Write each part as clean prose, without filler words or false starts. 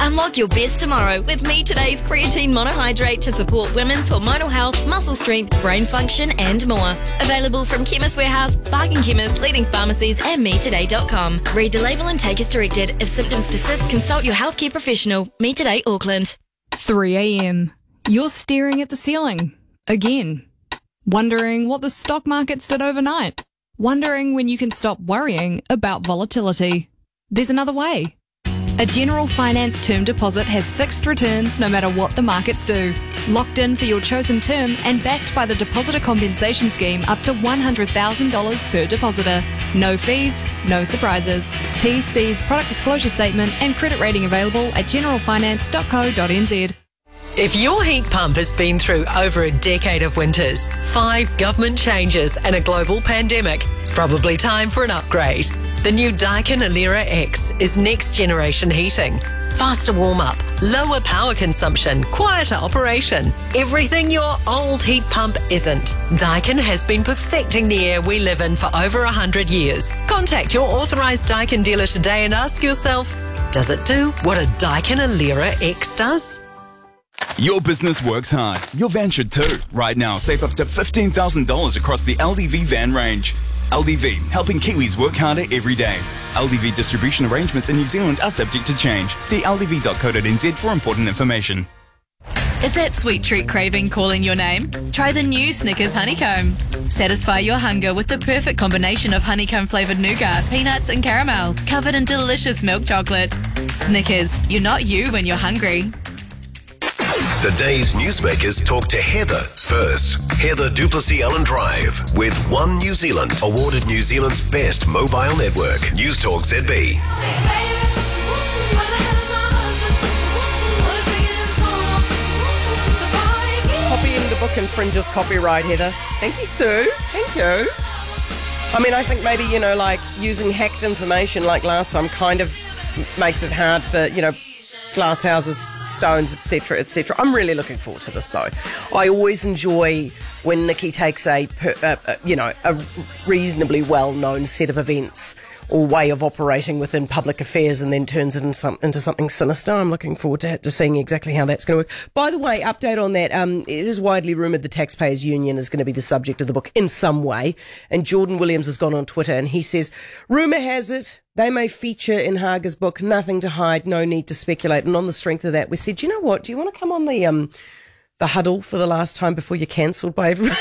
Unlock your best tomorrow with Me Today's Creatine Monohydrate to support women's hormonal health, muscle strength, brain function and more. Available from Chemist Warehouse, Bargain Chemist, leading pharmacies and metoday.com. Read the label and take as directed. If symptoms persist, consult your healthcare professional. Me Today Auckland. 3 a.m. You're staring at the ceiling. Again. Wondering what the stock markets did overnight. Wondering when you can stop worrying about volatility. There's another way. A General Finance term deposit has fixed returns no matter what the markets do. Locked in for your chosen term and backed by the Depositor Compensation Scheme up to $100,000 per depositor. No fees, no surprises. TC's product disclosure statement and credit rating available at generalfinance.co.nz. If your heat pump has been through over a decade of winters, 5 government changes and a global pandemic, it's probably time for an upgrade. The new Daikin Alera X is next generation heating. Faster warm-up, lower power consumption, quieter operation. Everything your old heat pump isn't. Daikin has been perfecting the air we live in for over 100 years. Contact your authorised Daikin dealer today and ask yourself, does it do what a Daikin Alera X does? Your business works hard. Your van should too. Right now, save up to $15,000 across the LDV van range. LDV, helping Kiwis work harder every day. LDV distribution arrangements in New Zealand are subject to change. See ldv.co.nz for important information. Is that sweet treat craving calling your name? Try the new Snickers Honeycomb. Satisfy your hunger with the perfect combination of honeycomb-flavoured nougat, peanuts and caramel, covered in delicious milk chocolate. Snickers, you're not you when you're hungry. The day's newsmakers talk to Heather first. Heather Duplessis Allen Drive with One New Zealand, awarded New Zealand's best mobile network. Newstalk ZB. Copying the book infringes copyright, Heather. Thank you, Sue. Thank you. I mean, I think maybe, like using hacked information like last time kind of makes it hard for, glass houses, stones, etc., etc. I'm really looking forward to this, though. I always enjoy when Nikki takes a reasonably well-known set of events or way of operating within public affairs and then turns it into something sinister. I'm looking forward to seeing exactly how that's going to work. By the way, update on that. It is widely rumoured the Taxpayers Union is going to be the subject of the book in some way. And Jordan Williams has gone on Twitter and he says, rumour has it they may feature in Haga's book. Nothing to hide, no need to speculate. And on the strength of that, we said, you know what? Do you want to come on the huddle for the last time before you're cancelled by everybody?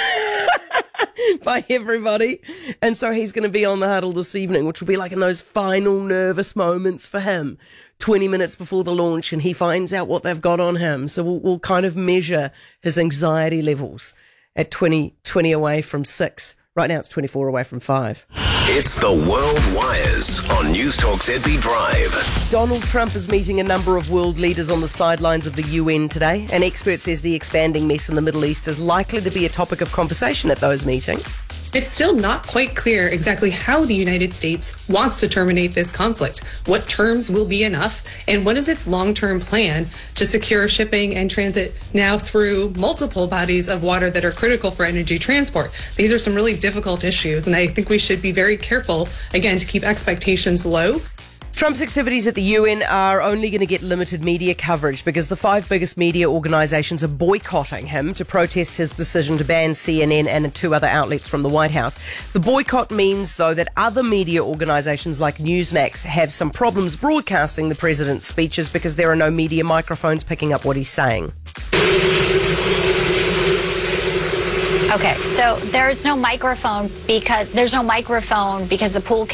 By everybody. And so he's going to be on the huddle this evening, which will be like in those final nervous moments for him, 20 minutes before the launch, and he finds out what they've got on him. So we'll kind of measure his anxiety levels at 20 away from 6. Right now it's 24 away from 5. It's the World Wires on Newstalk ZB Drive. Donald Trump is meeting a number of world leaders on the sidelines of the UN today. An expert says the expanding mess in the Middle East is likely to be a topic of conversation at those meetings. It's still not quite clear exactly how the United States wants to terminate this conflict, what terms will be enough, and what is its long-term plan to secure shipping and transit now through multiple bodies of water that are critical for energy transport. These are some really difficult issues, and I think we should be very careful, again, to keep expectations low. Trump's activities at the UN are only going to get limited media coverage because the 5 biggest media organisations are boycotting him to protest his decision to ban CNN and 2 other outlets from the White House. The boycott means, though, that other media organisations like Newsmax have some problems broadcasting the president's speeches because there are no media microphones picking up what he's saying. Okay, so there's no microphone because the pool